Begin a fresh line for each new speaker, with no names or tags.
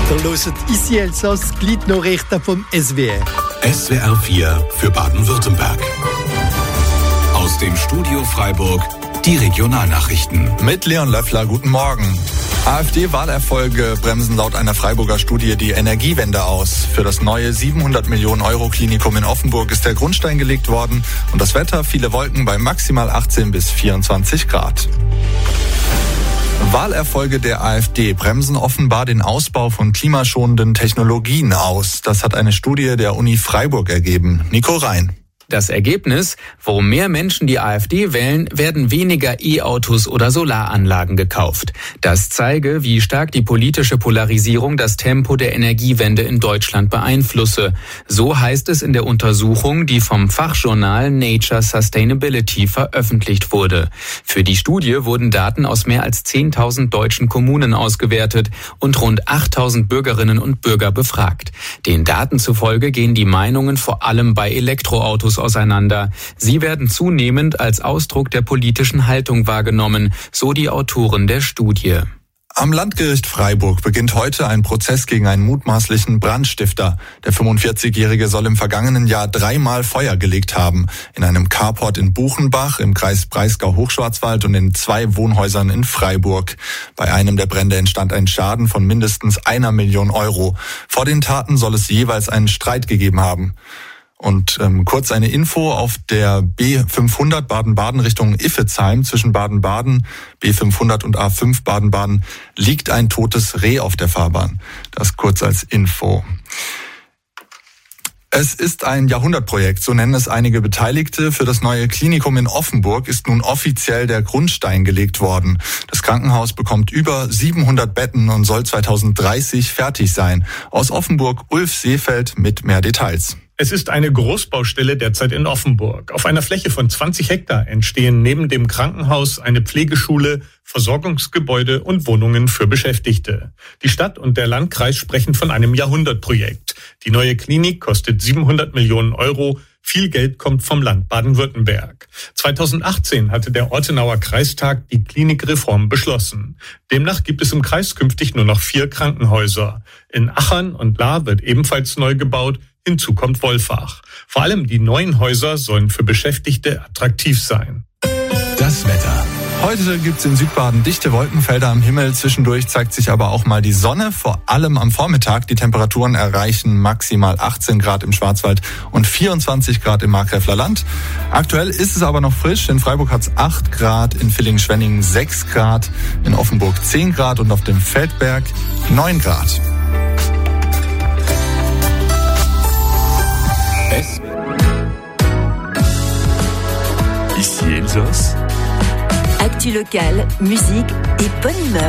Ihr hört «Ici Elsass», die Gliednachrichten vom SWR.
SWR 4 für Baden-Württemberg. Aus dem Studio Freiburg die Regionalnachrichten.
Mit Leon Löffler, guten Morgen. AfD-Wahlerfolge bremsen laut einer Freiburger Studie die Energiewende aus. Für das neue 700 Millionen Euro Klinikum in Offenburg ist der Grundstein gelegt worden und das Wetter viele Wolken bei maximal 18 bis 24 Grad. Wahlerfolge der AfD bremsen offenbar den Ausbau von klimaschonenden Technologien aus. Das hat eine Studie der Uni Freiburg ergeben. Nico Rhein.
Das Ergebnis: Wo mehr Menschen die AfD wählen, werden weniger E-Autos oder Solaranlagen gekauft. Das zeige, wie stark die politische Polarisierung das Tempo der Energiewende in Deutschland beeinflusse. So heißt es in der Untersuchung, die vom Fachjournal Nature Sustainability veröffentlicht wurde. Für die Studie wurden Daten aus mehr als 10.000 deutschen Kommunen ausgewertet und rund 8.000 Bürgerinnen und Bürger befragt. Den Daten zufolge gehen die Meinungen vor allem bei Elektroautos auseinander. Sie werden zunehmend als Ausdruck der politischen Haltung wahrgenommen, so die Autoren der Studie.
Am Landgericht Freiburg beginnt heute ein Prozess gegen einen mutmaßlichen Brandstifter. Der 45-Jährige soll im vergangenen Jahr 3-mal Feuer gelegt haben. In einem Carport in Buchenbach, im Kreis Breisgau-Hochschwarzwald und in 2 Wohnhäusern in Freiburg. Bei einem der Brände entstand ein Schaden von mindestens 1 Million Euro. Vor den Taten soll es jeweils einen Streit gegeben haben. Und kurz eine Info: Auf der B500 Baden-Baden Richtung Iffezheim zwischen Baden-Baden, B500 und A5 Baden-Baden liegt ein totes Reh auf der Fahrbahn. Das kurz als Info. Es ist ein Jahrhundertprojekt, so nennen es einige Beteiligte. Für das neue Klinikum in Offenburg ist nun offiziell der Grundstein gelegt worden. Das Krankenhaus bekommt über 700 Betten und soll 2030 fertig sein. Aus Offenburg Ulf Seefeld mit mehr Details.
Es ist eine Großbaustelle derzeit in Offenburg. Auf einer Fläche von 20 Hektar entstehen neben dem Krankenhaus eine Pflegeschule, Versorgungsgebäude und Wohnungen für Beschäftigte. Die Stadt und der Landkreis sprechen von einem Jahrhundertprojekt. Die neue Klinik kostet 700 Millionen Euro. Viel Geld kommt vom Land Baden-Württemberg. 2018 hatte der Ortenauer Kreistag die Klinikreform beschlossen. Demnach gibt es im Kreis künftig nur noch 4 Krankenhäuser. In Achern und Lahr wird ebenfalls neu gebaut. Hinzu kommt Wolfach. Vor allem die neuen Häuser sollen für Beschäftigte attraktiv sein.
Das Wetter.
Heute gibt's in Südbaden dichte Wolkenfelder am Himmel. Zwischendurch zeigt sich aber auch mal die Sonne, vor allem am Vormittag. Die Temperaturen erreichen maximal 18 Grad im Schwarzwald und 24 Grad im Markgräfler Land. Aktuell ist es aber noch frisch. In Freiburg hat's 8 Grad, in Villingen-Schwenningen 6 Grad, in Offenburg 10 Grad und auf dem Feldberg 9 Grad.
Ici Elsass.
Actu locale, musique et bonne humeur.